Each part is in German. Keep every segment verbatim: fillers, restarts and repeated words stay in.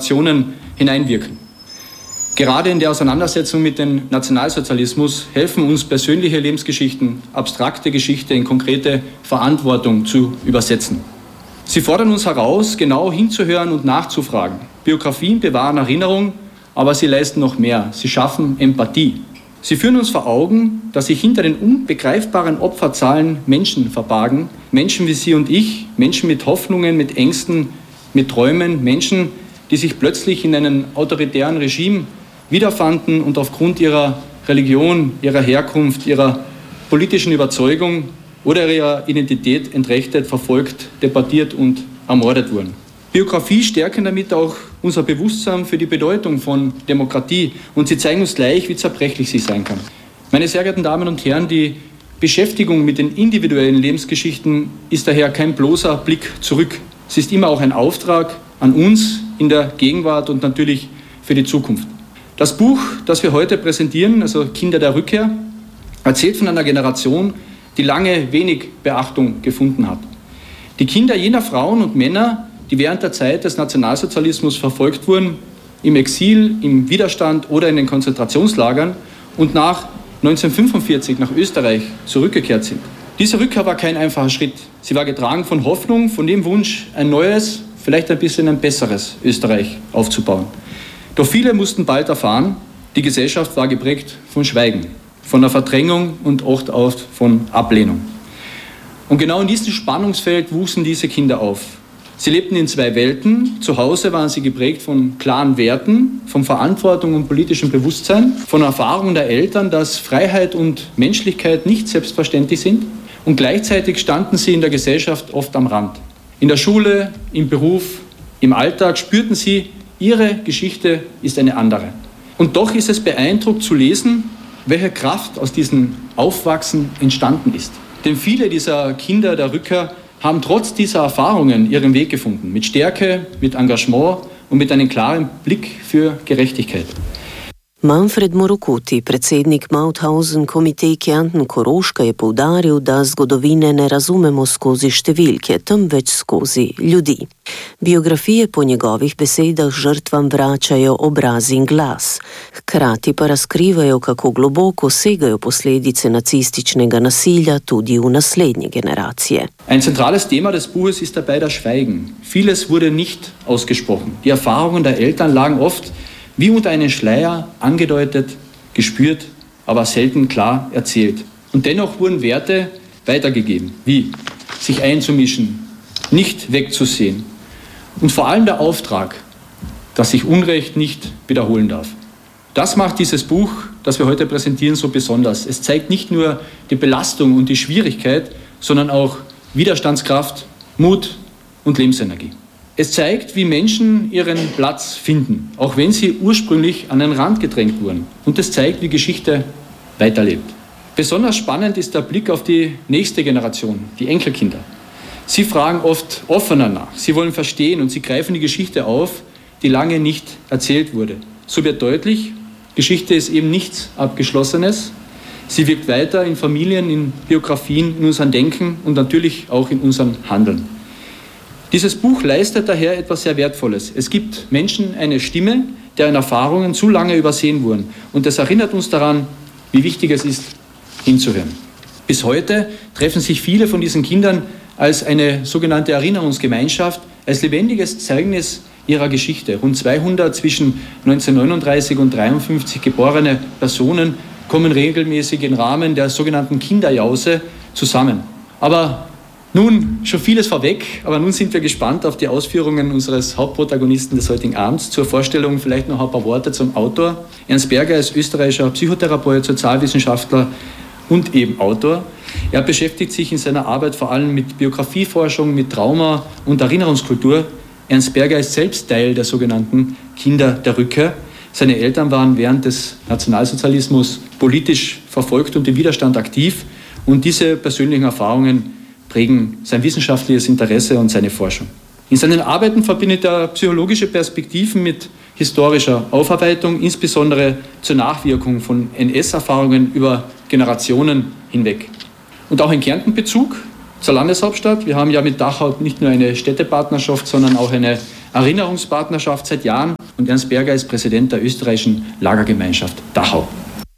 Generationen hineinwirken. Gerade in der Auseinandersetzung mit dem Nationalsozialismus helfen uns persönliche Lebensgeschichten, abstrakte Geschichte in konkrete Verantwortung zu übersetzen. Sie fordern uns heraus, genau hinzuhören und nachzufragen. Biografien bewahren Erinnerung, aber sie leisten noch mehr. Sie schaffen Empathie. Sie führen uns vor Augen, dass sich hinter den unbegreifbaren Opferzahlen Menschen verbargen. Menschen wie Sie und ich, Menschen mit Hoffnungen, mit Ängsten, mit Träumen, Menschen, die sich plötzlich in einem autoritären Regime wiederfanden und aufgrund ihrer Religion, ihrer Herkunft, ihrer politischen Überzeugung oder ihrer Identität entrechtet, verfolgt, deportiert und ermordet wurden. Biografie stärken damit auch unser Bewusstsein für die Bedeutung von Demokratie und sie zeigen uns gleich, wie zerbrechlich sie sein kann. Meine sehr geehrten Damen und Herren, die Beschäftigung mit den individuellen Lebensgeschichten ist daher kein bloßer Blick zurück. Sie ist immer auch ein Auftrag an uns in der Gegenwart und natürlich für die Zukunft. Das Buch, das wir heute präsentieren, also Kinder der Rückkehr, erzählt von einer Generation, die lange wenig Beachtung gefunden hat. Die Kinder jener Frauen und Männer, die während der Zeit des Nationalsozialismus verfolgt wurden, im Exil, im Widerstand oder in den Konzentrationslagern und nach neunzehnhundertfünfundvierzig nach Österreich zurückgekehrt sind. Diese Rückkehr war kein einfacher Schritt. Sie war getragen von Hoffnung, von dem Wunsch, ein neues, vielleicht ein bisschen ein besseres Österreich aufzubauen. Doch viele mussten bald erfahren, die Gesellschaft war geprägt von Schweigen, von der Verdrängung und oft auch von Ablehnung. Und genau in diesem Spannungsfeld wuchsen diese Kinder auf. Sie lebten in zwei Welten. Zu Hause waren sie geprägt von klaren Werten, von Verantwortung und politischem Bewusstsein, von Erfahrungen der Eltern, dass Freiheit und Menschlichkeit nicht selbstverständlich sind. Und gleichzeitig standen sie in der Gesellschaft oft am Rand. In der Schule, im Beruf, im Alltag spürten sie, ihre Geschichte ist eine andere. Und doch ist es beeindruckend zu lesen, welche Kraft aus diesem Aufwachsen entstanden ist. Denn viele dieser Kinder der Rückkehr haben trotz dieser Erfahrungen ihren Weg gefunden. Mit Stärke, mit Engagement und mit einem klaren Blick für Gerechtigkeit. Manfred Morukuti, predsednik Mauthausen Komitej Kärnten-Koroška, je poudaril, da zgodovine ne razumemo skozi številke, temveč skozi ljudi. Biografije po njegovih besedah žrtvam vračajo obraz in glas, hkrati pa razkrivajo, kako globoko segajo posledice nacističnega nasilja tudi v naslednje generacije. Ein zentrales Thema des Buches ist dabei das Schweigen. Vieles wurde nicht ausgesprochen. Die Erfahrungen der Eltern lagen oft wie unter einen Schleier angedeutet, gespürt, aber selten klar erzählt. Und dennoch wurden Werte weitergegeben, wie sich einzumischen, nicht wegzusehen. Und vor allem der Auftrag, dass sich Unrecht nicht wiederholen darf. Das macht dieses Buch, das wir heute präsentieren, so besonders. Es zeigt nicht nur die Belastung und die Schwierigkeit, sondern auch Widerstandskraft, Mut und Lebensenergie. Es zeigt, wie Menschen ihren Platz finden, auch wenn sie ursprünglich an den Rand gedrängt wurden. Und es zeigt, wie Geschichte weiterlebt. Besonders spannend ist der Blick auf die nächste Generation, die Enkelkinder. Sie fragen oft offener nach, sie wollen verstehen und sie greifen die Geschichte auf, die lange nicht erzählt wurde. So wird deutlich, Geschichte ist eben nichts Abgeschlossenes. Sie wirkt weiter in Familien, in Biografien, in unserem Denken und natürlich auch in unserem Handeln. Dieses Buch leistet daher etwas sehr Wertvolles. Es gibt Menschen eine Stimme, deren Erfahrungen zu lange übersehen wurden. Und es erinnert uns daran, wie wichtig es ist, hinzuhören. Bis heute treffen sich viele von diesen Kindern als eine sogenannte Erinnerungsgemeinschaft, als lebendiges Zeugnis ihrer Geschichte. Rund zweihundert zwischen neunzehnhundertneununddreißig und dreiundfünfzig geborene Personen kommen regelmäßig im Rahmen der sogenannten Kinderjause zusammen. Aber nun, schon vieles vorweg, aber nun sind wir gespannt auf die Ausführungen unseres Hauptprotagonisten des heutigen Abends. Zur Vorstellung vielleicht noch ein paar Worte zum Autor. Ernst Berger ist österreichischer Psychotherapeut, Sozialwissenschaftler und eben Autor. Er beschäftigt sich in seiner Arbeit vor allem mit Biografieforschung, mit Trauma und Erinnerungskultur. Ernst Berger ist selbst Teil der sogenannten Kinder der Rückkehr. Seine Eltern waren während des Nationalsozialismus politisch verfolgt und im Widerstand aktiv. Und diese persönlichen Erfahrungen prägen sein wissenschaftliches Interesse und seine Forschung. In seinen Arbeiten verbindet er psychologische Perspektiven mit historischer Aufarbeitung, insbesondere zur Nachwirkung von N S-Erfahrungen über Generationen hinweg. Und auch ein Kärnten-Bezug zur Landeshauptstadt. Wir haben ja mit Dachau nicht nur eine Städtepartnerschaft, sondern auch eine Erinnerungspartnerschaft seit Jahren. und Ernst Berger ist Präsident der österreichischen Lagergemeinschaft Dachau.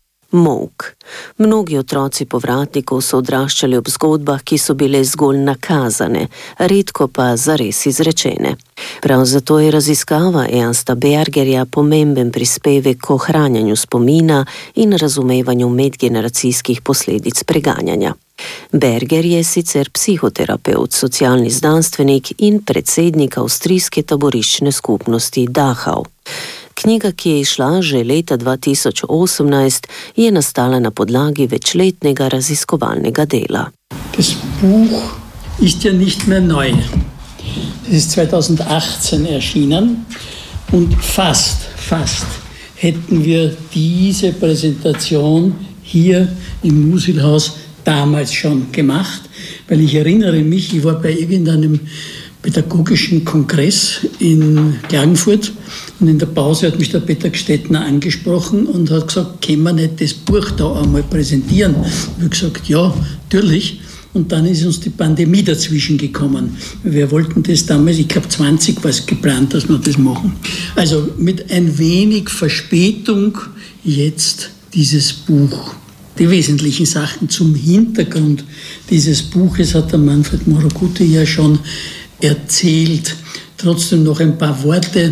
Molk. Mnogi otroci povratnikov so odraščali ob zgodbah, ki so bile zgolj nakazane, redko pa zares izrečene. Prav zato je raziskava Ernsta Bergerja pomemben prispevek k ohranjanju spomina in razumevanju medgeneracijskih posledic preganjanja. Berger je sicer psihoterapevt, socialni znanstvenik in predsednik avstrijske taboriščne skupnosti Dachau. Knjiga, ki je izšla že leta dva tisoč osemnajst, je nastala na podlagi večletnega raziskovalnega dela. Das Buch ist ja nicht mehr neu. Das ist zweitausendachtzehn erschienen und fast, fast hätten wir diese Präsentation hier im Musilhaus damals schon gemacht, weil ich erinnere mich, ich war bei irgendeinem pädagogischen Kongress in Klagenfurt und in der Pause hat mich der Peter Gstettner angesprochen und hat gesagt, können wir nicht das Buch da einmal präsentieren? Ich habe gesagt, ja, natürlich. Und dann ist uns die Pandemie dazwischen gekommen. Wir wollten das damals, ich glaube zwanzig war es geplant, dass wir das machen. Also mit ein wenig Verspätung jetzt dieses Buch. Die wesentlichen Sachen zum Hintergrund dieses Buches hat der Manfred Murakuti ja schon erzählt. Trotzdem noch ein paar Worte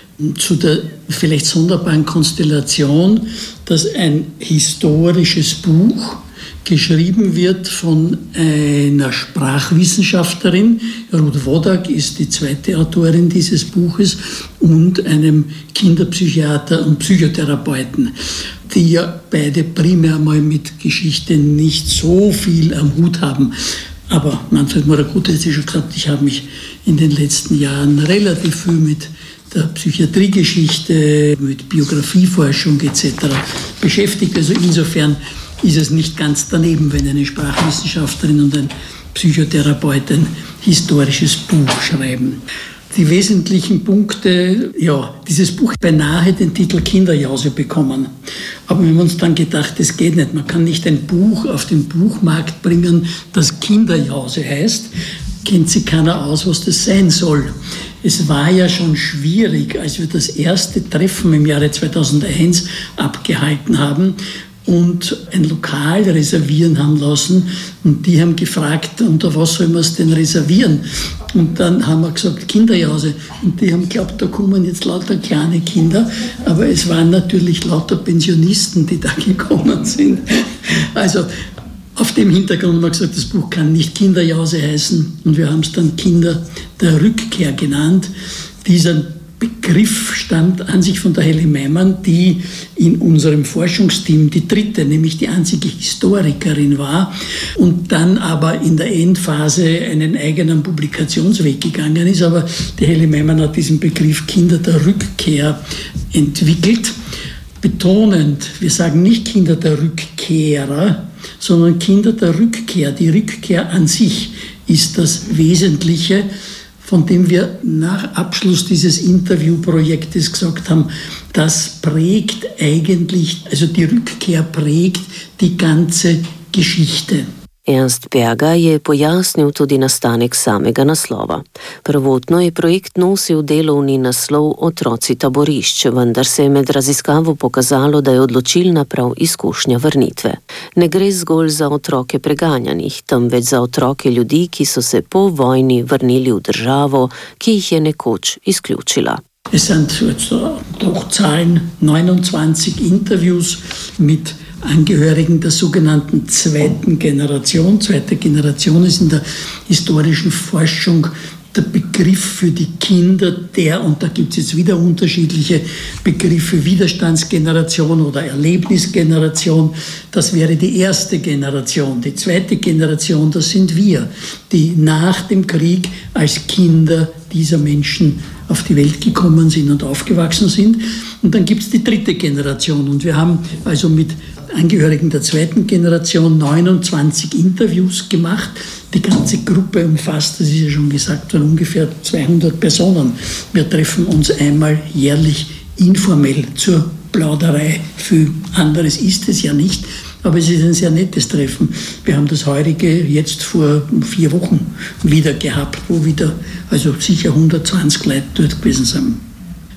zu der vielleicht sonderbaren Konstellation, dass ein historisches Buch geschrieben wird von einer Sprachwissenschaftlerin, Ruth Wodak ist die zweite Autorin dieses Buches, und einem Kinderpsychiater und Psychotherapeuten, die ja beide primär mal mit Geschichte nicht so viel am Hut haben. Aber Manfred Murakuti hat ja schon gesagt, ich habe mich in den letzten Jahren relativ viel mit der Psychiatriegeschichte, mit Biografieforschung et cetera beschäftigt. Also insofern ist es nicht ganz daneben, wenn eine Sprachwissenschaftlerin und ein Psychotherapeut ein historisches Buch schreiben. Die wesentlichen Punkte, ja, dieses Buch beinahe den Titel Kinderjause bekommen. Aber wir haben uns dann gedacht, das geht nicht. Man kann nicht ein Buch auf den Buchmarkt bringen, das Kinderjause heißt. Kennt sich keiner aus, was das sein soll. Es war ja schon schwierig, als wir das erste Treffen im Jahre zweitausendeins abgehalten haben und ein Lokal reservieren haben lassen. Und die haben gefragt, unter was soll man es denn reservieren? Und dann haben wir gesagt, Kinderjause. Und die haben geglaubt, da kommen jetzt lauter kleine Kinder. Aber es waren natürlich lauter Pensionisten, die da gekommen sind. Also auf dem Hintergrund haben wir gesagt, das Buch kann nicht Kinderjause heißen. Und wir haben es dann Kinder der Rückkehr genannt. Dieser Begriff stammt an sich von der Heli Meimann, die in unserem Forschungsteam die dritte, nämlich die einzige Historikerin war und dann aber in der Endphase einen eigenen Publikationsweg gegangen ist. Aber die Heli Meimann hat diesen Begriff Kinder der Rückkehr entwickelt. Betonend, wir sagen nicht Kinder der Rückkehrer, sondern Kinder der Rückkehr. Die Rückkehr an sich ist das Wesentliche, von dem wir nach Abschluss dieses Interviewprojektes gesagt haben, das prägt eigentlich, also die Rückkehr prägt die ganze Geschichte. Ernst Berger je pojasnil tudi nastanek samega naslova. Prvotno je projekt nosil delovni naslov Otroci taborišč, vendar se je med raziskavo pokazalo, da je odločilna prav izkušnja vrnitve. Ne gre zgolj za otroke preganjanih, temveč za otroke ljudi, ki so se po vojni vrnili v državo, ki jih je nekoč izključila. Es sind doch Zahlen neunundzwanzig Interviews mit Angehörigen der sogenannten zweiten Generation. Zweite Generation ist in der historischen Forschung der Begriff für die Kinder der, und da gibt es jetzt wieder unterschiedliche Begriffe, Widerstandsgeneration oder Erlebnisgeneration. Das wäre die erste Generation. Die zweite Generation, das sind wir, die nach dem Krieg als Kinder dieser Menschen auf die Welt gekommen sind und aufgewachsen sind. Und dann gibt es die dritte Generation. Und wir haben also mit Angehörigen der zweiten Generation neunundzwanzig Interviews gemacht. Die ganze Gruppe umfasst, das ist ja schon gesagt worden, ungefähr zweihundert Personen. Wir treffen uns einmal jährlich informell zur Plauderei. Viel anderes ist es ja nicht, aber es ist ein sehr nettes Treffen. Wir haben das heurige jetzt vor vier Wochen wieder gehabt, wo wieder also sicher hundertzwanzig Leute dort gewesen sind.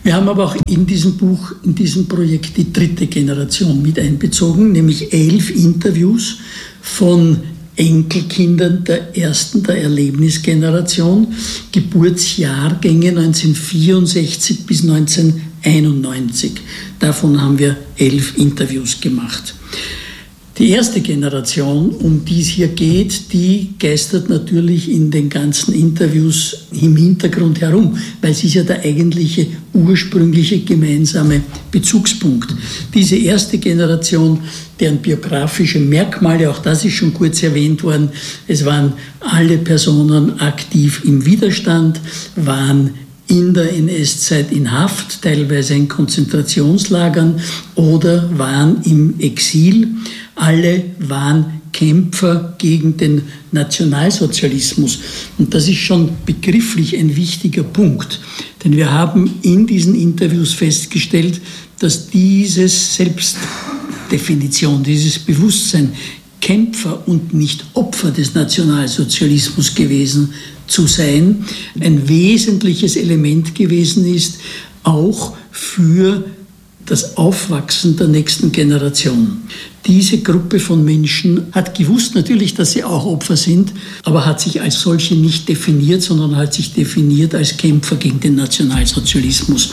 Wir haben aber auch in diesem Buch, in diesem Projekt die dritte Generation mit einbezogen, nämlich elf Interviews von Enkelkindern der ersten, der Erlebnisgeneration, Geburtsjahrgänge neunzehnhundertvierundsechzig bis neunzehnhunderteinundneunzig. Davon haben wir elf Interviews gemacht. Die erste Generation, um die es hier geht, die geistert natürlich in den ganzen Interviews im Hintergrund herum, weil sie ist ja der eigentliche ursprüngliche gemeinsame Bezugspunkt. Diese erste Generation, deren biografische Merkmale, auch das ist schon kurz erwähnt worden, es waren alle Personen aktiv im Widerstand, waren in der N S-Zeit in Haft, teilweise in Konzentrationslagern oder waren im Exil. Alle waren Kämpfer gegen den Nationalsozialismus. Und das ist schon begrifflich ein wichtiger Punkt. Denn wir haben in diesen Interviews festgestellt, dass diese Selbstdefinition, dieses Bewusstsein, Kämpfer und nicht Opfer des Nationalsozialismus gewesen zu sein, ein wesentliches Element gewesen ist, auch für das Aufwachsen der nächsten Generation. Diese Gruppe von Menschen hat gewusst natürlich, dass sie auch Opfer sind, aber hat sich als solche nicht definiert, sondern hat sich definiert als Kämpfer gegen den Nationalsozialismus.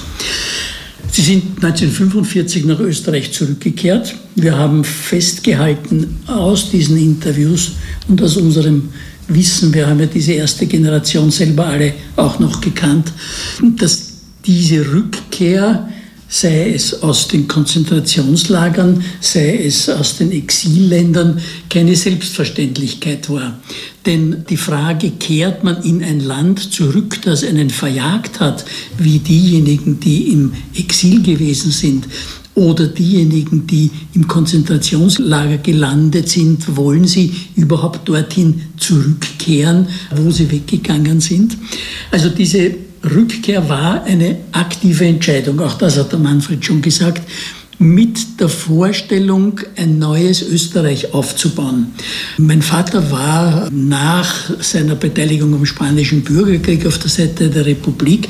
Sie sind neunzehnhundertfünfundvierzig nach Österreich zurückgekehrt. Wir haben festgehalten aus diesen Interviews und aus unserem Wissen, wir haben ja diese erste Generation selber alle auch noch gekannt, dass diese Rückkehr, sei es aus den Konzentrationslagern, sei es aus den Exilländern, keine Selbstverständlichkeit war. Denn die Frage, kehrt man in ein Land zurück, das einen verjagt hat, wie diejenigen, die im Exil gewesen sind, oder diejenigen, die im Konzentrationslager gelandet sind, wollen sie überhaupt dorthin zurückkehren, wo sie weggegangen sind? Also diese Rückkehr war eine aktive Entscheidung, auch das hat der Manfred schon gesagt, mit der Vorstellung, ein neues Österreich aufzubauen. Mein Vater war nach seiner Beteiligung am Spanischen Bürgerkrieg auf der Seite der Republik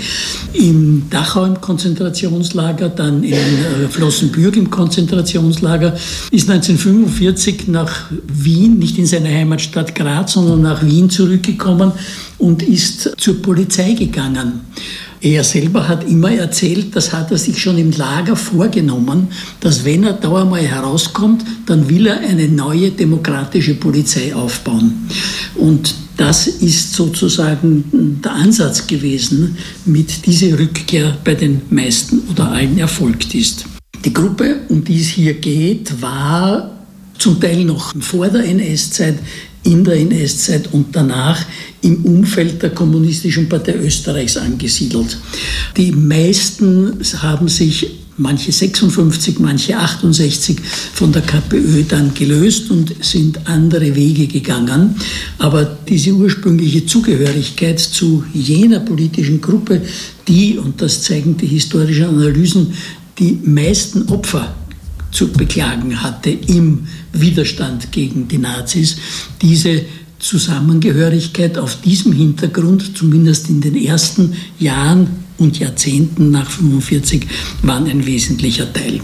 in Dachau im Konzentrationslager, dann in Flossenbürg im Konzentrationslager, ist neunzehnhundertfünfundvierzig nach Wien, nicht in seine Heimatstadt Graz, sondern nach Wien zurückgekommen und ist zur Polizei gegangen. Er selber hat immer erzählt, das hat er sich schon im Lager vorgenommen, dass wenn er da einmal herauskommt, dann will er eine neue demokratische Polizei aufbauen. Und das ist sozusagen der Ansatz gewesen, mit dieser Rückkehr bei den meisten oder allen erfolgt ist. Die Gruppe, um die es hier geht, war zum Teil noch vor der N S-Zeit, in der N S-Zeit und danach im Umfeld der Kommunistischen Partei Österreichs angesiedelt. Die meisten haben sich, manche sechsundfünfzig, manche achtundsechzig, von der KPÖ dann gelöst und sind andere Wege gegangen. Aber diese ursprüngliche Zugehörigkeit zu jener politischen Gruppe, die, und das zeigen die historischen Analysen, die meisten Opfer zu beklagen hatte im Widerstand gegen die Nazis, diese Zusammengehörigkeit auf diesem Hintergrund, zumindest in den ersten Jahren und Jahrzehnten nach fünfundvierzig, waren ein wesentlicher Teil.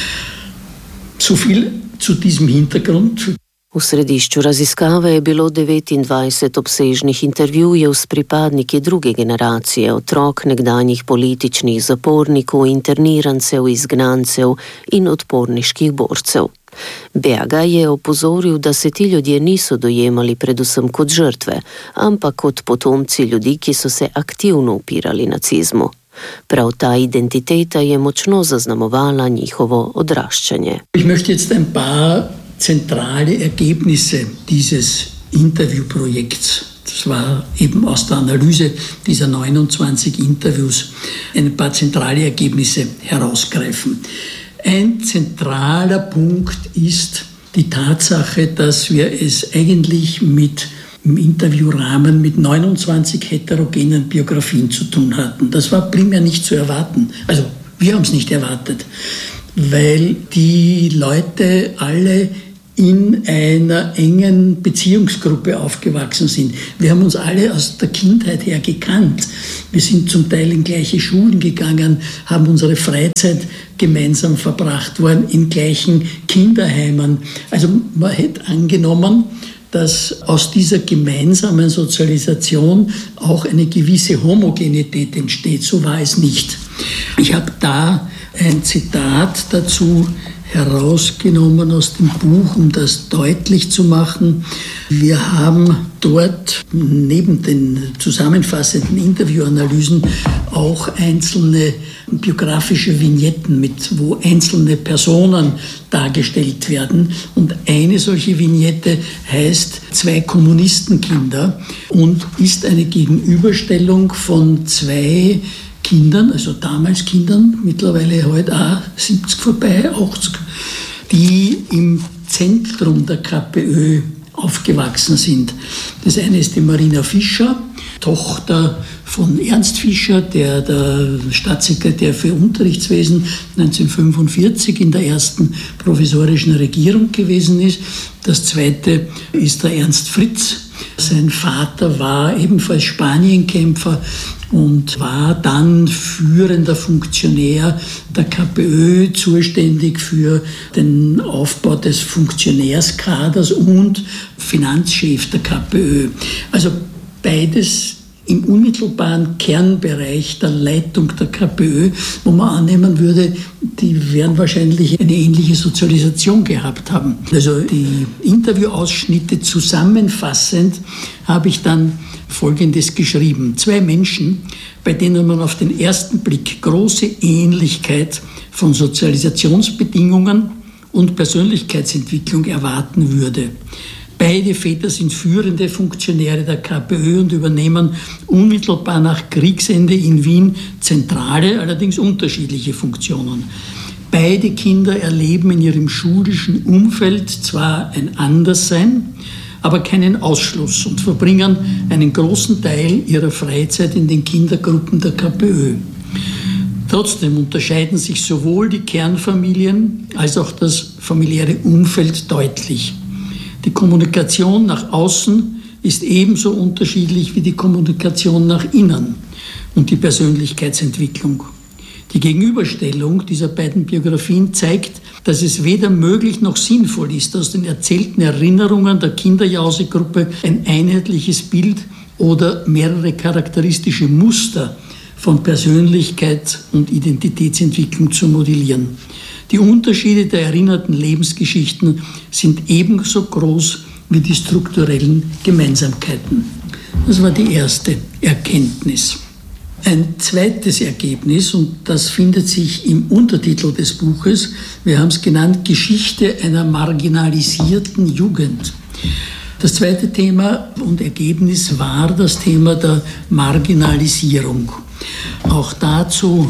So viel zu diesem Hintergrund. V središču raziskave je bilo devetindvajset obsežnih intervjujev s pripadniki druge generacije, otrok nekdanjih političnih zapornikov, internirancev, izgnancev in odporniških borcev. Beaga je opozoril, da se ti ljudje niso dojemali predvsem kot žrtve, ampak kot potomci ljudi, ki so se aktivno upirali nacizmu. Prav ta identiteta je močno zaznamovala njihovo odraščanje. Ich möchte jetzt ein paar zentrale Ergebnisse dieses Interviewprojekts, das war eben aus der Analyse dieser neunundzwanzig Interviews, ein paar zentrale Ergebnisse herausgreifen. Ein zentraler Punkt ist die Tatsache, dass wir es eigentlich mit im Interviewrahmen mit neunundzwanzig heterogenen Biografien zu tun hatten. Das war primär nicht zu erwarten. Also wir haben es nicht erwartet, weil die Leute alle in einer engen Beziehungsgruppe aufgewachsen sind. Wir haben uns alle aus der Kindheit her gekannt. Wir sind zum Teil in gleiche Schulen gegangen, haben unsere Freizeit gemeinsam verbracht, waren in gleichen Kinderheimen. Also man hätte angenommen, dass aus dieser gemeinsamen Sozialisation auch eine gewisse Homogenität entsteht. So war es nicht. Ich habe da ein Zitat dazu herausgenommen aus dem Buch, um das deutlich zu machen. Wir haben dort neben den zusammenfassenden Interviewanalysen auch einzelne biografische Vignetten mit, wo einzelne Personen dargestellt werden. Und eine solche Vignette heißt Zwei Kommunistenkinder und ist eine Gegenüberstellung von zwei Kindern, also damals Kindern, mittlerweile heute auch siebzig vorbei, achtzig, die im Zentrum der KPÖ aufgewachsen sind. Das eine ist die Marina Fischer, Tochter von Ernst Fischer, der der Staatssekretär für Unterrichtswesen neunzehnhundertfünfundvierzig in der ersten provisorischen Regierung gewesen ist. Das zweite ist der Ernst Fritz. Sein Vater war ebenfalls Spanienkämpfer und war dann führender Funktionär der KPÖ, zuständig für den Aufbau des Funktionärskaders und Finanzchef der KPÖ. Also beides im unmittelbaren Kernbereich der Leitung der KPÖ, wo man annehmen würde, die werden wahrscheinlich eine ähnliche Sozialisation gehabt haben. Also die Interviewausschnitte zusammenfassend habe ich dann Folgendes geschrieben. Zwei Menschen, bei denen man auf den ersten Blick große Ähnlichkeit von Sozialisationsbedingungen und Persönlichkeitsentwicklung erwarten würde. Beide Väter sind führende Funktionäre der KPÖ und übernehmen unmittelbar nach Kriegsende in Wien zentrale, allerdings unterschiedliche Funktionen. Beide Kinder erleben in ihrem schulischen Umfeld zwar ein Anderssein, aber keinen Ausschluss und verbringen einen großen Teil ihrer Freizeit in den Kindergruppen der KPÖ. Trotzdem unterscheiden sich sowohl die Kernfamilien als auch das familiäre Umfeld deutlich. Die Kommunikation nach außen ist ebenso unterschiedlich wie die Kommunikation nach innen und die Persönlichkeitsentwicklung. Die Gegenüberstellung dieser beiden Biografien zeigt, dass es weder möglich noch sinnvoll ist, aus den erzählten Erinnerungen der Kinderjause-Gruppe ein einheitliches Bild oder mehrere charakteristische Muster von Persönlichkeit und Identitätsentwicklung zu modellieren. Die Unterschiede der erinnerten Lebensgeschichten sind ebenso groß wie die strukturellen Gemeinsamkeiten. Das war die erste Erkenntnis. Ein zweites Ergebnis, und das findet sich im Untertitel des Buches, wir haben es genannt, Geschichte einer marginalisierten Jugend. Das zweite Thema und Ergebnis war das Thema der Marginalisierung. Auch dazu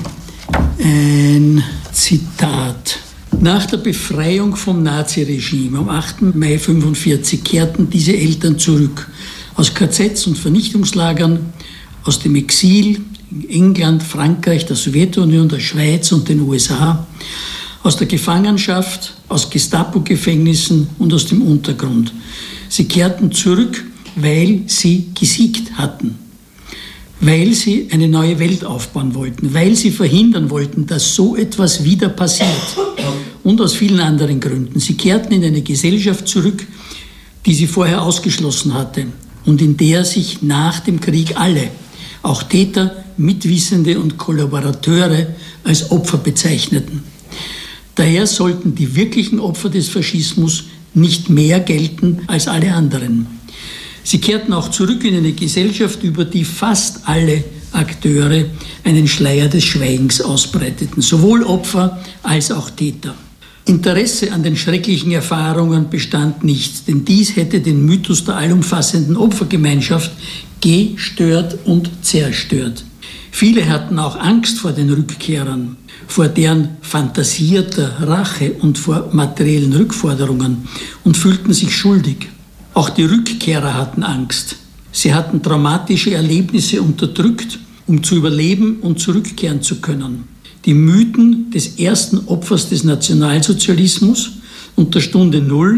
ein Zitat. Nach der Befreiung vom Naziregime am achten Mai neunzehnhundertfünfundvierzig kehrten diese Eltern zurück aus K Zs und Vernichtungslagern, aus dem Exil in England, Frankreich, der Sowjetunion, der Schweiz und den U S A, aus der Gefangenschaft, aus Gestapo-Gefängnissen und aus dem Untergrund. Sie kehrten zurück, weil sie gesiegt hatten, weil sie eine neue Welt aufbauen wollten, weil sie verhindern wollten, dass so etwas wieder passiert und aus vielen anderen Gründen. Sie kehrten in eine Gesellschaft zurück, die sie vorher ausgeschlossen hatte und in der sich nach dem Krieg alle, auch Täter, Mitwissende und Kollaborateure, als Opfer bezeichneten. Daher sollten die wirklichen Opfer des Faschismus nicht mehr gelten als alle anderen. Sie kehrten auch zurück in eine Gesellschaft, über die fast alle Akteure einen Schleier des Schweigens ausbreiteten, sowohl Opfer als auch Täter. Interesse an den schrecklichen Erfahrungen bestand nicht, denn dies hätte den Mythos der allumfassenden Opfergemeinschaft gestört und zerstört. Viele hatten auch Angst vor den Rückkehrern, vor deren fantasierter Rache und vor materiellen Rückforderungen und fühlten sich schuldig. Auch die Rückkehrer hatten Angst. Sie hatten traumatische Erlebnisse unterdrückt, um zu überleben und zurückkehren zu können. Die Mythen des ersten Opfers des Nationalsozialismus und der Stunde Null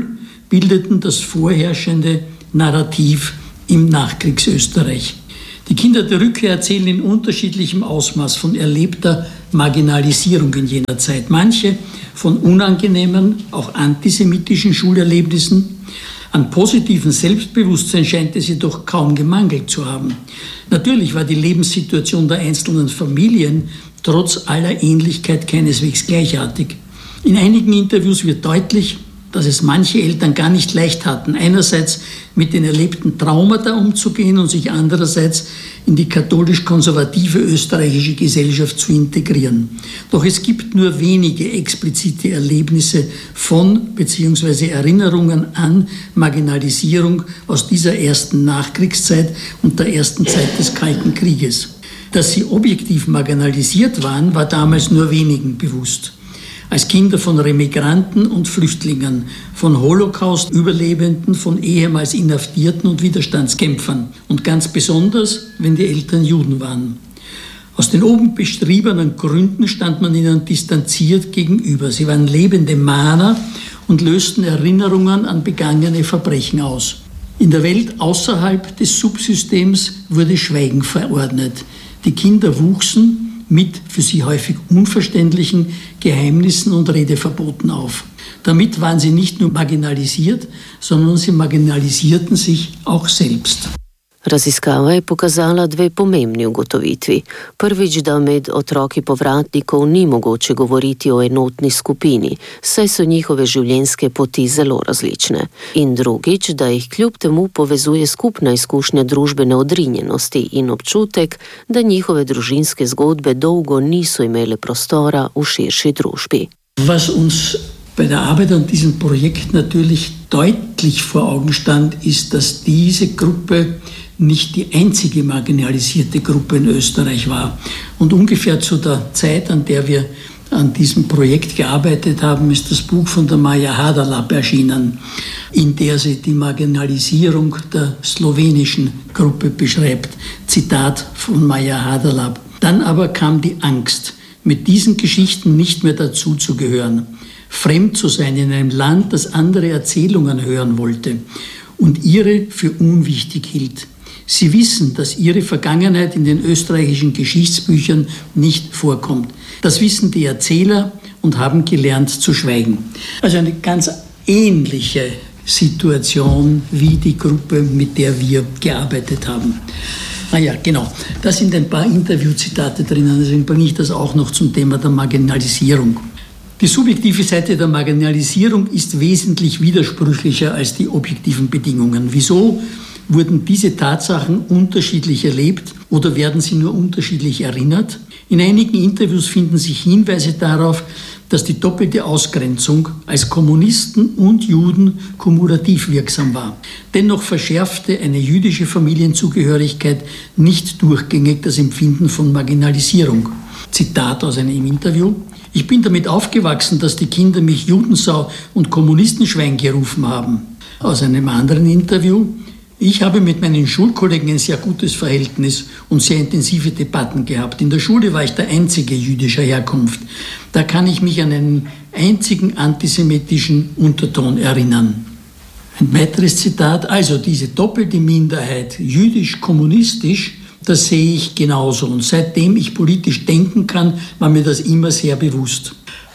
bildeten das vorherrschende Narrativ im Nachkriegsösterreich. Die Kinder der Rückkehr erzählen in unterschiedlichem Ausmaß von erlebter Marginalisierung in jener Zeit. Manche von unangenehmen, auch antisemitischen Schulerlebnissen. An positiven Selbstbewusstsein scheint es jedoch kaum gemangelt zu haben. Natürlich war die Lebenssituation der einzelnen Familien trotz aller Ähnlichkeit keineswegs gleichartig. In einigen Interviews wird deutlich, dass es manche Eltern gar nicht leicht hatten, einerseits mit den erlebten Traumata umzugehen und sich andererseits in die katholisch-konservative österreichische Gesellschaft zu integrieren. Doch es gibt nur wenige explizite Erlebnisse von bzw. Erinnerungen an Marginalisierung aus dieser ersten Nachkriegszeit und der ersten Zeit des Kalten Krieges. Dass sie objektiv marginalisiert waren, war damals nur wenigen bewusst. Als Kinder von Remigranten und Flüchtlingen, von Holocaust-Überlebenden, von ehemals Inhaftierten und Widerstandskämpfern und ganz besonders, wenn die Eltern Juden waren. Aus den oben beschriebenen Gründen stand man ihnen distanziert gegenüber. Sie waren lebende Mahner und lösten Erinnerungen an begangene Verbrechen aus. In der Welt außerhalb des Subsystems wurde Schweigen verordnet. Die Kinder wuchsen mit für sie häufig unverständlichen Geheimnissen und Redeverboten auf. Damit waren sie nicht nur marginalisiert, sondern sie marginalisierten sich auch selbst. Raziskava je pokazala dve pomembni ugotovitvi. Prvič, da med otroki povratnikov ni mogoče govoriti o enotni skupini, saj so njihove življenjske poti zelo različne. In drugič, da jih kljub temu povezuje skupna izkušnja družbene odrinjenosti in občutek, da njihove družinske zgodbe dolgo niso imele prostora v širši družbi. Was uns bei der Arbeit an diesem Projekt natürlich deutlich vor Augen stand, ist, dass diese Gruppe nicht die einzige marginalisierte Gruppe in Österreich war. Und ungefähr zu der Zeit, an der wir an diesem Projekt gearbeitet haben, ist das Buch von der Maja Haderlap erschienen, in der sie die Marginalisierung der slowenischen Gruppe beschreibt. Zitat von Maja Haderlap. Dann aber kam die Angst, mit diesen Geschichten nicht mehr dazuzugehören, fremd zu sein in einem Land, das andere Erzählungen hören wollte und ihre für unwichtig hielt. Sie wissen, dass ihre Vergangenheit in den österreichischen Geschichtsbüchern nicht vorkommt. Das wissen die Erzähler und haben gelernt zu schweigen. Also eine ganz ähnliche Situation wie die Gruppe, mit der wir gearbeitet haben. Ah ja, genau. Da sind ein paar Interviewzitate drinnen, deswegen bringe ich das auch noch zum Thema der Marginalisierung. Die subjektive Seite der Marginalisierung ist wesentlich widersprüchlicher als die objektiven Bedingungen. Wieso wurden diese Tatsachen unterschiedlich erlebt oder werden sie nur unterschiedlich erinnert? In einigen Interviews finden sich Hinweise darauf, dass die doppelte Ausgrenzung als Kommunisten und Juden kumulativ wirksam war. Dennoch verschärfte eine jüdische Familienzugehörigkeit nicht durchgängig das Empfinden von Marginalisierung. Zitat aus einem Interview: Ich bin damit aufgewachsen, dass die Kinder mich Judensau und Kommunistenschwein gerufen haben. Aus einem anderen Interview: Ich habe mit meinen Schulkollegen ein sehr gutes Verhältnis und sehr intensive Debatten gehabt. In der Schule war ich der einzige jüdischer Herkunft. Da kann ich mich an einen einzigen antisemitischen Unterton erinnern. Ein weiteres Zitat: Also diese doppelte Minderheit, jüdisch-kommunistisch, das sehe ich genauso. Und seitdem ich politisch denken kann, war mir das immer sehr bewusst.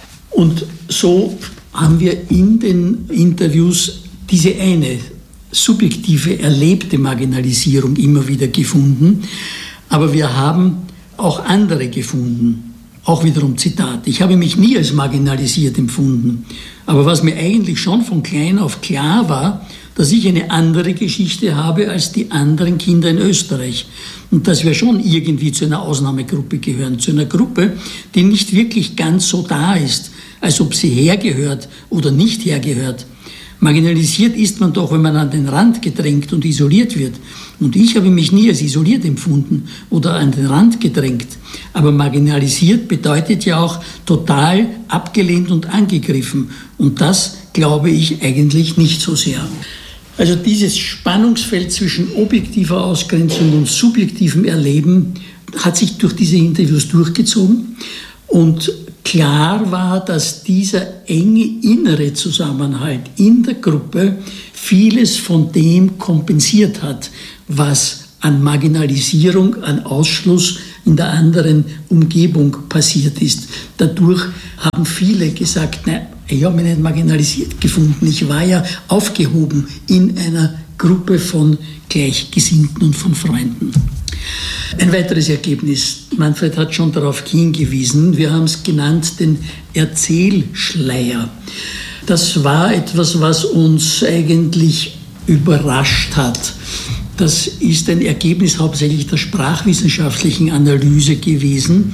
Und so haben wir in den Interviews diese eine subjektive, erlebte Marginalisierung immer wieder gefunden. Aber wir haben auch andere gefunden. Auch wiederum Zitat: Ich habe mich nie als marginalisiert empfunden. Aber was mir eigentlich schon von klein auf klar war, dass ich eine andere Geschichte habe als die anderen Kinder in Österreich. Und dass wir schon irgendwie zu einer Ausnahmegruppe gehören. Zu einer Gruppe, die nicht wirklich ganz so da ist, als ob sie hergehört oder nicht hergehört. Marginalisiert ist man doch, wenn man an den Rand gedrängt und isoliert wird. Und ich habe mich nie als isoliert empfunden oder an den Rand gedrängt. Aber marginalisiert bedeutet ja auch total abgelehnt und angegriffen. Und das glaube ich eigentlich nicht so sehr. Also dieses Spannungsfeld zwischen objektiver Ausgrenzung und subjektivem Erleben hat sich durch diese Interviews durchgezogen. Und klar war, dass dieser enge innere Zusammenhalt in der Gruppe vieles von dem kompensiert hat, was an Marginalisierung, an Ausschluss in der anderen Umgebung passiert ist. Dadurch haben viele gesagt, na, ich habe mich nicht marginalisiert gefunden, ich war ja aufgehoben in einer Gruppe von Gleichgesinnten und von Freunden. Ein weiteres Ergebnis, Manfred hat schon darauf hingewiesen, wir haben es genannt, den Erzählschleier. Das war etwas, was uns eigentlich überrascht hat. Das ist ein Ergebnis hauptsächlich der sprachwissenschaftlichen Analyse gewesen,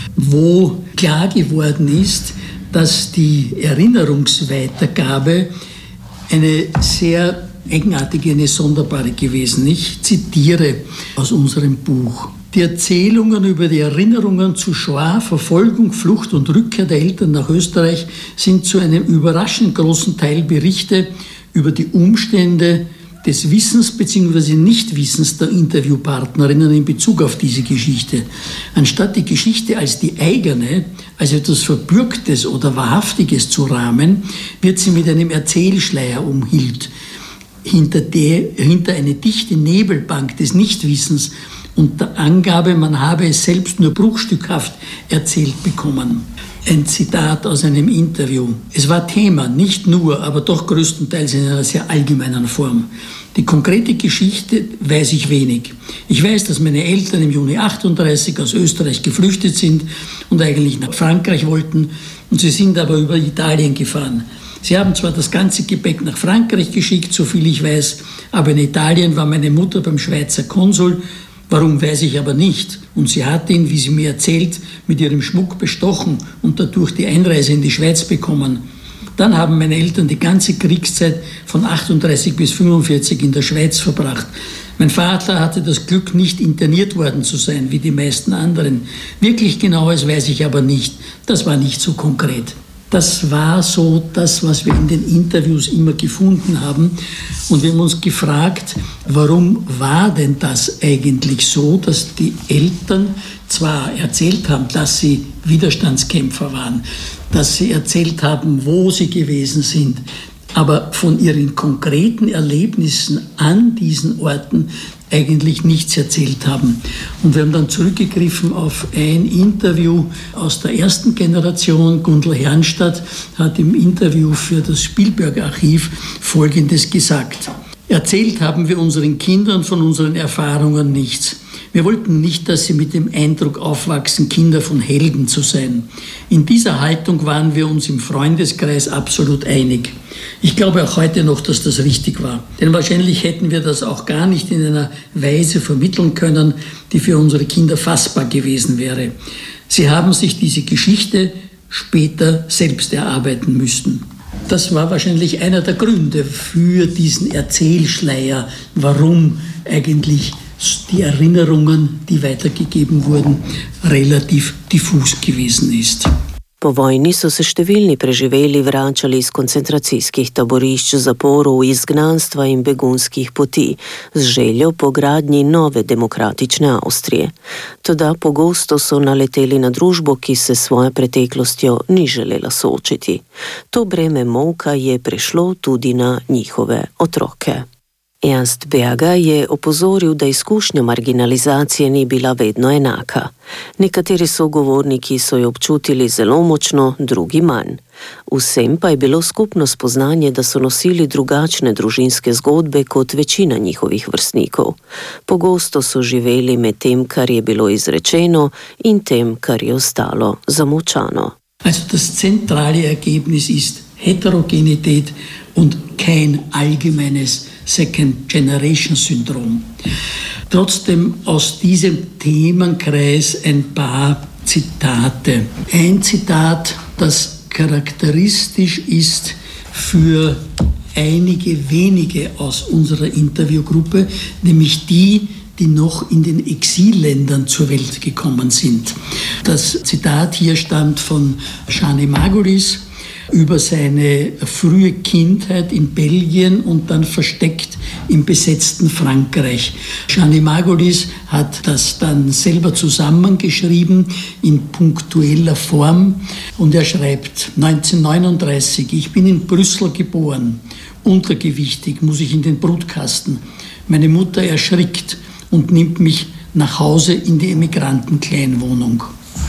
wo klar geworden ist, dass die Erinnerungsweitergabe eine sehr eigenartige, eine sonderbare gewesen. Ich zitiere aus unserem Buch. Die Erzählungen über die Erinnerungen zu Shoah, Verfolgung, Flucht und Rückkehr der Eltern nach Österreich sind zu einem überraschend großen Teil Berichte über die Umstände des Wissens bzw. Nichtwissens der Interviewpartnerinnen in Bezug auf diese Geschichte. Anstatt die Geschichte als die eigene, als etwas Verbürgtes oder Wahrhaftiges zu rahmen, wird sie mit einem Erzählschleier umhüllt, hinter, der, hinter eine dichte Nebelbank des Nichtwissens und der Angabe, man habe es selbst nur bruchstückhaft erzählt bekommen. Ein Zitat aus einem Interview. Es war Thema, nicht nur, aber doch größtenteils in einer sehr allgemeinen Form. Die konkrete Geschichte weiß ich wenig. Ich weiß, dass meine Eltern im Juni achtunddreißig aus Österreich geflüchtet sind und eigentlich nach Frankreich wollten, und sie sind aber über Italien gefahren. Sie haben zwar das ganze Gepäck nach Frankreich geschickt, so viel ich weiß, aber in Italien war meine Mutter beim Schweizer Konsul. Warum, weiß ich aber nicht. Und sie hat ihn, wie sie mir erzählt, mit ihrem Schmuck bestochen und dadurch die Einreise in die Schweiz bekommen. Dann haben meine Eltern die ganze Kriegszeit von achtunddreißig bis fünfundvierzig in der Schweiz verbracht. Mein Vater hatte das Glück, nicht interniert worden zu sein, wie die meisten anderen. Wirklich Genaues weiß ich aber nicht. Das war nicht so konkret. Das war so das, was wir in den Interviews immer gefunden haben. Und wir haben uns gefragt, warum war denn das eigentlich so, dass die Eltern zwar erzählt haben, dass sie Widerstandskämpfer waren, dass sie erzählt haben, wo sie gewesen sind, aber von ihren konkreten Erlebnissen an diesen Orten eigentlich nichts erzählt haben. Und wir haben dann zurückgegriffen auf ein Interview aus der ersten Generation. Gundl Herrnstadt hat im Interview für das Spielberg-Archiv Folgendes gesagt. Erzählt haben wir unseren Kindern von unseren Erfahrungen nichts. Wir wollten nicht, dass sie mit dem Eindruck aufwachsen, Kinder von Helden zu sein. In dieser Haltung waren wir uns im Freundeskreis absolut einig. Ich glaube auch heute noch, dass das richtig war. Denn wahrscheinlich hätten wir das auch gar nicht in einer Weise vermitteln können, die für unsere Kinder fassbar gewesen wäre. Sie haben sich diese Geschichte später selbst erarbeiten müssen. Das war wahrscheinlich einer der Gründe für diesen Erzählschleier, warum eigentlich die Erinnerungen, die weitergegeben wurden, relativ diffus gewesen ist. Po vojni so se številni preživeli vračali iz koncentracijskih taborišč, zaporov, izgnanstva in begunskih poti z željo po gradnji nove demokratične Avstrije. Toda pogosto so naleteli na družbo, ki se svojo preteklostjo ni želela soočiti. To breme molka je prešlo tudi na njihove otroke. Ernst Berger je opozoril, da izkušnja marginalizacije ni bila vedno enaka. Nekateri sogovorniki so jo občutili zelo močno, drugi manj. Vsem pa je bilo skupno spoznanje, da so nosili drugačne družinske zgodbe kot večina njihovih vrstnikov. Pogosto so živeli med tem, kar je bilo izrečeno, in tem, kar je ostalo zamolčano. Also das zentrale Ergebnis ist Heterogenität und kein allgemeines Second-Generation-Syndrom. Trotzdem aus diesem Themenkreis ein paar Zitate. Ein Zitat, das charakteristisch ist für einige wenige aus unserer Interviewgruppe, nämlich die, die noch in den Exilländern zur Welt gekommen sind. Das Zitat hier stammt von Jeanne Margulis über seine frühe Kindheit in Belgien und dann versteckt im besetzten Frankreich. Gianni Margulis hat das dann selber zusammengeschrieben in punktueller Form und er schreibt neunzehnhundertneununddreißig, ich bin in Brüssel geboren, untergewichtig, muss ich in den Brutkasten. Meine Mutter erschrickt und nimmt mich nach Hause in die Emigrantenkleinwohnung.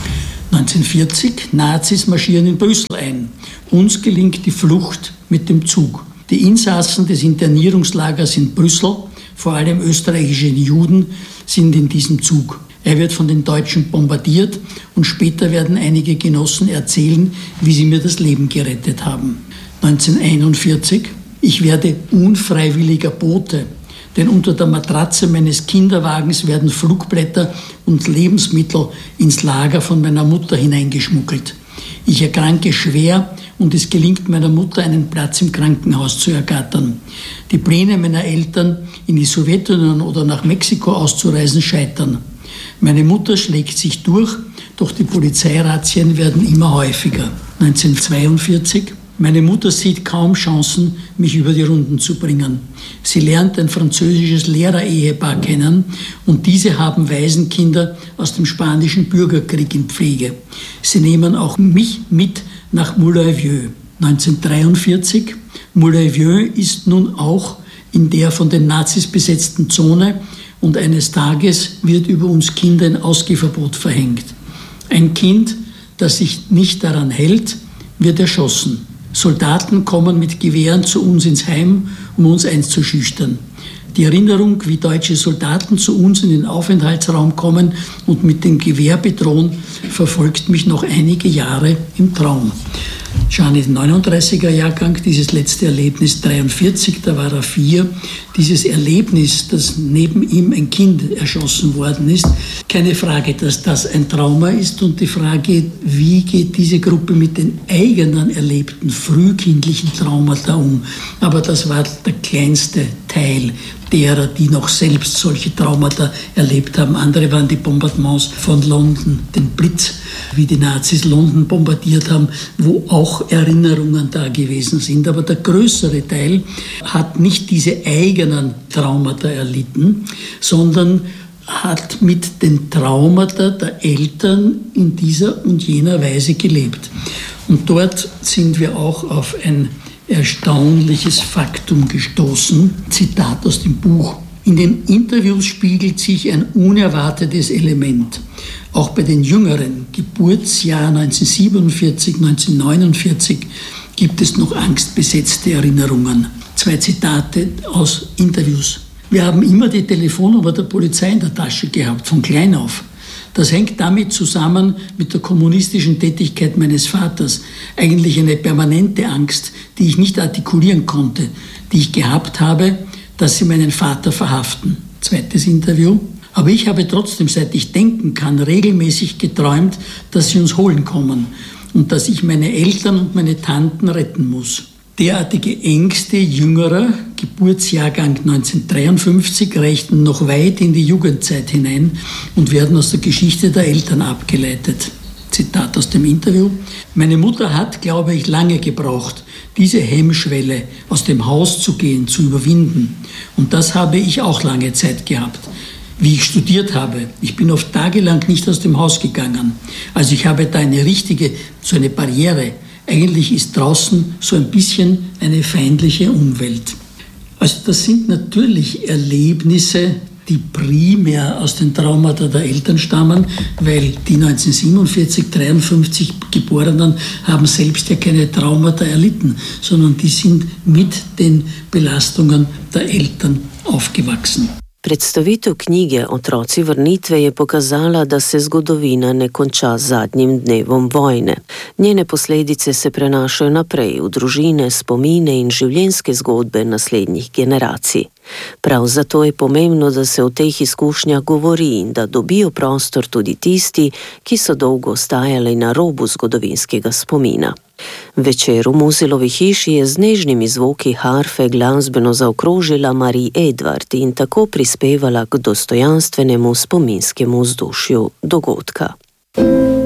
neunzehnhundertvierzig, Nazis marschieren in Brüssel ein. Uns gelingt die Flucht mit dem Zug. Die Insassen des Internierungslagers in Brüssel, vor allem österreichische Juden, sind in diesem Zug. Er wird von den Deutschen bombardiert und später werden einige Genossen erzählen, wie sie mir das Leben gerettet haben. neunzehnhunderteinundvierzig, ich werde unfreiwilliger Bote. Denn unter der Matratze meines Kinderwagens werden Flugblätter und Lebensmittel ins Lager von meiner Mutter hineingeschmuggelt. Ich erkranke schwer und es gelingt meiner Mutter, einen Platz im Krankenhaus zu ergattern. Die Pläne meiner Eltern, in die Sowjetunion oder nach Mexiko auszureisen, scheitern. Meine Mutter schlägt sich durch, doch die Polizeirazzien werden immer häufiger. neunzehnhundertzweiundvierzig. Meine Mutter sieht kaum Chancen, mich über die Runden zu bringen. Sie lernt ein französisches Lehrerehepaar kennen und diese haben Waisenkinder aus dem spanischen Bürgerkrieg in Pflege. Sie nehmen auch mich mit nach Moulin-Vieux. neunzehnhundertdreiundvierzig. Moulin-Vieux ist nun auch in der von den Nazis besetzten Zone und eines Tages wird über uns Kinder ein Ausgehverbot verhängt. Ein Kind, das sich nicht daran hält, wird erschossen. Soldaten kommen mit Gewehren zu uns ins Heim, um uns einzuschüchtern. Die Erinnerung, wie deutsche Soldaten zu uns in den Aufenthaltsraum kommen und mit dem Gewehr bedrohen, verfolgt mich noch einige Jahre im Traum. Gianni, neununddreißiger Jahrgang, dieses letzte Erlebnis, dreiundvierzig, da war er vier. Dieses Erlebnis, dass neben ihm ein Kind erschossen worden ist, keine Frage, dass das ein Trauma ist und die Frage, wie geht diese Gruppe mit den eigenen erlebten frühkindlichen Traumata um. Aber das war der kleinste Teil derer, die noch selbst solche Traumata erlebt haben. Andere waren die Bombardements von London, den Blitz, wie die Nazis London bombardiert haben, wo auch Erinnerungen da gewesen sind. Aber der größere Teil hat nicht diese eigenen Traumata erlitten, sondern hat mit den Traumata der Eltern in dieser und jener Weise gelebt. Und dort sind wir auch auf ein erstaunliches Faktum gestoßen. Zitat aus dem Buch. In den Interviews spiegelt sich ein unerwartetes Element. Auch bei den Jüngeren, Geburtsjahr neunzehnhundertsiebenundvierzig, neunzehnhundertneunundvierzig, gibt es noch angstbesetzte Erinnerungen. Zwei Zitate aus Interviews. Wir haben immer die Telefonnummer der Polizei in der Tasche gehabt, von klein auf. Das hängt damit zusammen mit der kommunistischen Tätigkeit meines Vaters. Eigentlich eine permanente Angst, die ich nicht artikulieren konnte, die ich gehabt habe, dass sie meinen Vater verhaften. Zweites Interview. Aber ich habe trotzdem, seit ich denken kann, regelmäßig geträumt, dass sie uns holen kommen und dass ich meine Eltern und meine Tanten retten muss. Derartige Ängste jüngerer, Geburtsjahrgang neunzehnhundertdreiundfünfzig, reichten noch weit in die Jugendzeit hinein und werden aus der Geschichte der Eltern abgeleitet. Zitat aus dem Interview. Meine Mutter hat, glaube ich, lange gebraucht, diese Hemmschwelle, aus dem Haus zu gehen, zu überwinden. Und das habe ich auch lange Zeit gehabt. Wie ich studiert habe, ich bin oft tagelang nicht aus dem Haus gegangen. Also ich habe da eine richtige, so eine Barriere. Eigentlich ist draußen so ein bisschen eine feindliche Umwelt. Also das sind natürlich Erlebnisse, die primär aus den Traumata der Eltern stammen, weil die neunzehnhundertsiebenundvierzig, dreiundfünfzig Geborenen haben selbst ja keine Traumata erlitten, sondern die sind mit den Belastungen der Eltern aufgewachsen. Predstavitev knjige Otroci vrnitve je pokazala, da se zgodovina ne konča z zadnjim dnevom vojne. Njene posledice se prenašajo naprej v družine, spomine in življenjske zgodbe naslednjih generacij. Prav zato je pomembno, da se o teh izkušnjah govori in da dobijo prostor tudi tisti, ki so dolgo ostajali na robu zgodovinskega spomina. Večer v Muzilovi hiši je z nežnimi zvoki harfe glasbeno zaokrožila Marie Edward in tako prispevala k dostojanstvenemu spominskemu vzdušju dogodka.